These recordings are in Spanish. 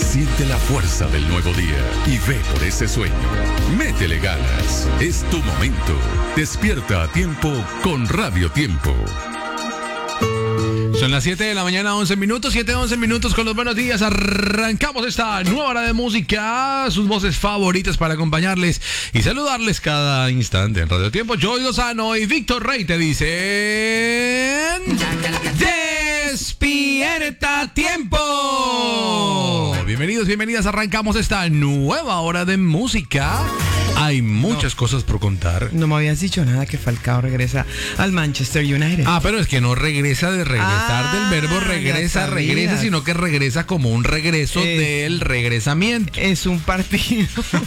Siente la fuerza del nuevo día y ve por ese sueño. Métele ganas. Es tu momento. Despierta a tiempo con Radio Tiempo. Son las 7 de la mañana, 11 minutos, 7:11 minutos con los buenos días. Arrancamos esta nueva hora de música, sus voces favoritas para acompañarles y saludarles cada instante en Radio Tiempo. Joy Lozano y Víctor Rey te dicen... ¡Despierta a tiempo! Bienvenidos, bienvenidas, arrancamos esta nueva hora de música. Hay muchas cosas por contar. No me habías dicho nada que Falcao regresa al Manchester United. Pero es que no regresa de regresar del verbo regresa, sino que regresa como un regreso del regresamiento. Es un partido.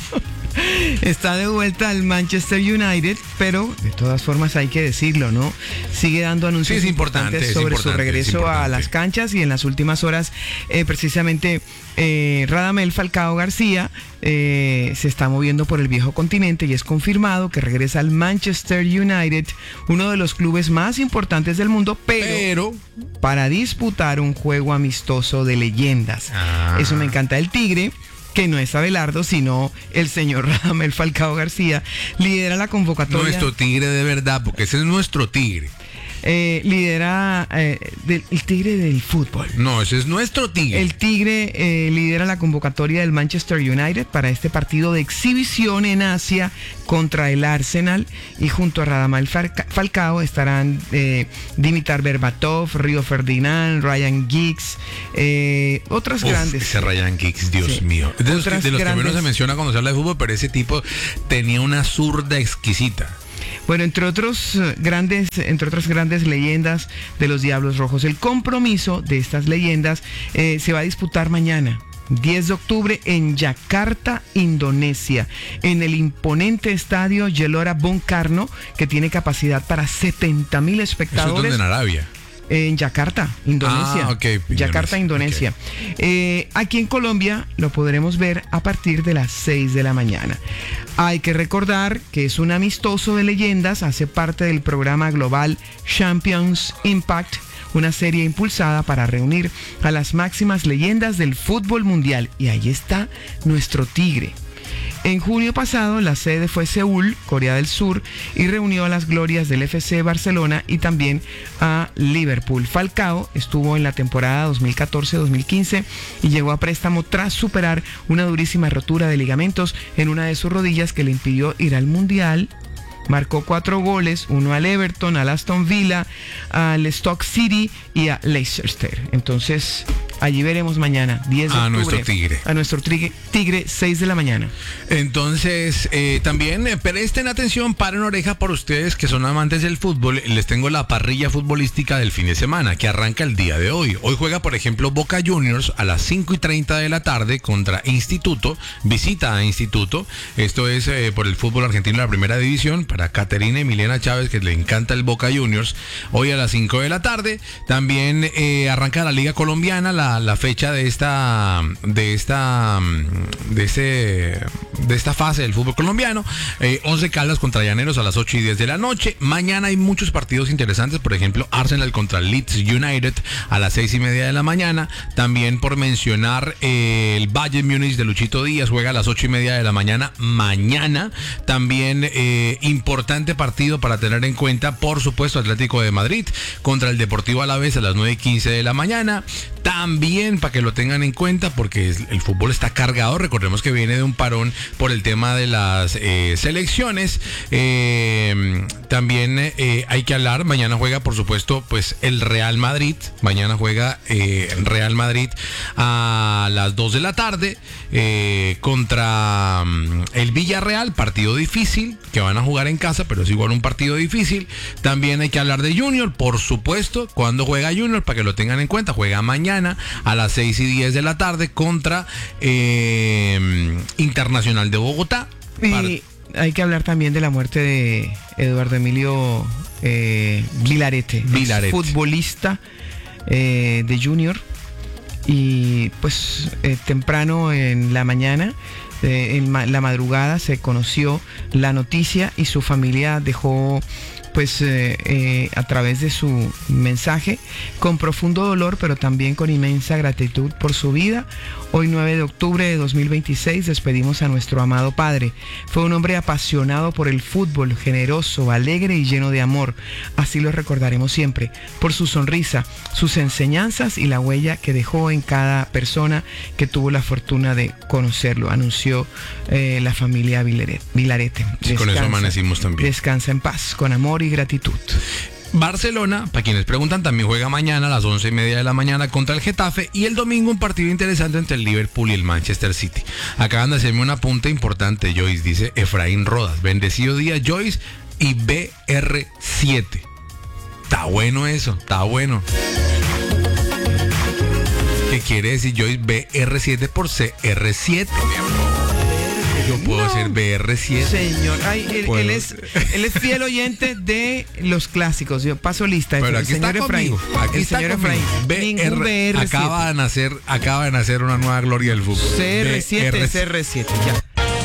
Está de vuelta al Manchester United, pero de todas formas hay que decirlo, ¿no? Sigue dando anuncios importantes sobre su regreso a las canchas, y en las últimas horas precisamente Radamel Falcao García se está moviendo por el viejo continente y es confirmado que regresa al Manchester United, uno de los clubes más importantes del mundo, pero para disputar un juego amistoso de leyendas. Eso me encanta. El Tigre, que no es Abelardo, sino el señor Radamel Falcao García, lidera la convocatoria. Nuestro Tigre de verdad, porque ese es nuestro Tigre. Lidera el Tigre del fútbol. No, ese es nuestro Tigre. El Tigre lidera la convocatoria del Manchester United para este partido de exhibición en Asia contra el Arsenal, y junto a Radamel Falcao estarán Dimitar Berbatov, Río Ferdinand, Ryan Giggs, otras grandes. Ese Ryan Giggs, Dios mío. De los que menos se menciona cuando se habla de fútbol, pero ese tipo tenía una zurda exquisita. Bueno, entre otras grandes leyendas de los Diablos Rojos. El compromiso de estas leyendas se va a disputar mañana, 10 de octubre, en Yakarta, Indonesia, en el imponente estadio Gelora Bung Karno, que tiene capacidad para 70,000 espectadores. ¿Eso es donde, en Arabia? En Yakarta, Indonesia. Yakarta, Indonesia. Okay. Aquí en Colombia lo podremos ver a partir de las 6 de la mañana. Hay que recordar que es un amistoso de leyendas, hace parte del programa global Champions Impact, una serie impulsada para reunir a las máximas leyendas del fútbol mundial. Y ahí está nuestro Tigre. En junio pasado, la sede fue Seúl, Corea del Sur, y reunió a las glorias del FC Barcelona y también a Liverpool. Falcao estuvo en la temporada 2014-2015 y llegó a préstamo tras superar una durísima rotura de ligamentos en una de sus rodillas que le impidió ir al Mundial. Marcó 4 goles, uno al Everton, al Aston Villa, al Stoke City y a Leicester. Entonces, allí veremos mañana, 10 de octubre. A nuestro Tigre, 6 de la mañana. Entonces, también presten atención, paren oreja por ustedes que son amantes del fútbol. Les tengo la parrilla futbolística del fin de semana, que arranca el día de hoy. Hoy juega, por ejemplo, Boca Juniors a las 5:30 de la tarde contra Instituto. Visita a Instituto. Esto es por el fútbol argentino de la primera división. Para Caterina y Milena Chávez, que le encanta el Boca Juniors, hoy a las 5 de la tarde. También arranca la Liga Colombiana, la fecha de esta fase del fútbol colombiano. 11 Caldas contra Llaneros a las 8:10 de la noche. Mañana hay muchos partidos interesantes, por ejemplo, Arsenal contra Leeds United a las 6:30 de la mañana. También, por mencionar, el Bayern Múnich de Luchito Díaz juega a las 8:30 de la mañana mañana. También importante partido para tener en cuenta, por supuesto, Atlético de Madrid contra el Deportivo Alavés a las 9:15 de la mañana. También, para que lo tengan en cuenta, porque el fútbol está cargado, recordemos que viene de un parón por el tema de las selecciones. También hay que hablar, mañana juega, por supuesto, pues el Real Madrid. Mañana juega Real Madrid a las 2 de la tarde contra el Villarreal, partido difícil, que van a jugar en casa, pero es igual un partido difícil. También hay que hablar de Junior, por supuesto. ¿Cuándo juega Junior? Para que lo tengan en cuenta, juega mañana a las 6:10 de la tarde contra Internacional de Bogotá. Y hay que hablar también de la muerte de Eduardo Emilio Vilarete, futbolista de Junior. Y pues temprano en la mañana, en la madrugada, se conoció la noticia y su familia dejó pues a través de su mensaje, con profundo dolor, pero también con inmensa gratitud por su vida. Hoy 9 de octubre de 2026 despedimos a nuestro amado padre. Fue un hombre apasionado por el fútbol, generoso, alegre y lleno de amor. Así lo recordaremos siempre, por su sonrisa, sus enseñanzas y la huella que dejó en cada persona que tuvo la fortuna de conocerlo, anunció la familia Vilarete. Sí, con eso amanecimos también. Descansa en paz, con amor y gratitud. Barcelona, para quienes preguntan, también juega mañana a las 11:30 de la mañana contra el Getafe, y el domingo un partido interesante entre el Liverpool y el Manchester City. Acaban de hacerme un apunte importante, Joyce, dice Efraín Rodas. Bendecido día, Joyce, y BR7. Está bueno eso, está bueno. ¿Qué quiere decir, Joyce? BR7 por CR7. Yo puedo ser BR7. Señor, él es fiel oyente de los clásicos. Yo paso lista. Pero aquí está Efraín. Aquí está Efraín. BR7. Acaba de nacer una nueva gloria del fútbol. CR7, ya.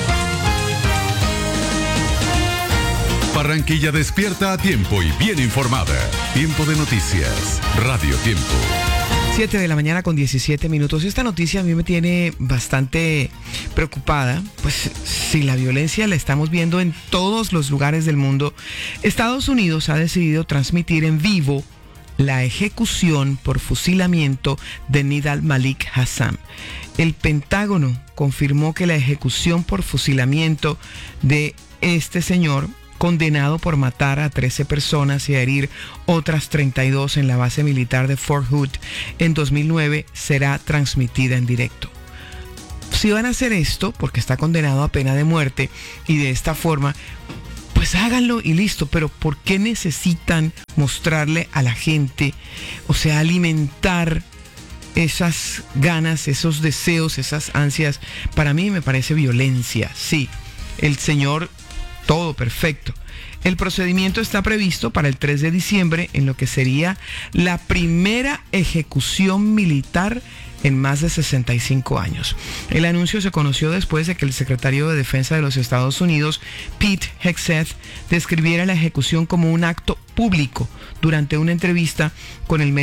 Barranquilla despierta a tiempo y bien informada. Tiempo de noticias. Radio Tiempo. 7 de la mañana con 17 minutos. Esta noticia a mí me tiene bastante preocupada, pues si la violencia la estamos viendo en todos los lugares del mundo. Estados Unidos ha decidido transmitir en vivo la ejecución por fusilamiento de Nidal Malik Hasan. El Pentágono confirmó que la ejecución por fusilamiento de este señor, condenado por matar a 13 personas y a herir otras 32 en la base militar de Fort Hood en 2009, será transmitida en directo. Si van a hacer esto, porque está condenado a pena de muerte, y de esta forma, pues háganlo y listo. Pero ¿por qué necesitan mostrarle a la gente, o sea, alimentar esas ganas, esos deseos, esas ansias? Para mí me parece violencia. Sí, el señor, todo perfecto. El procedimiento está previsto para el 3 de diciembre en lo que sería la primera ejecución militar en más de 65 años. El anuncio se conoció después de que el secretario de Defensa de los Estados Unidos, Pete Hegseth, describiera la ejecución como un acto público durante una entrevista con el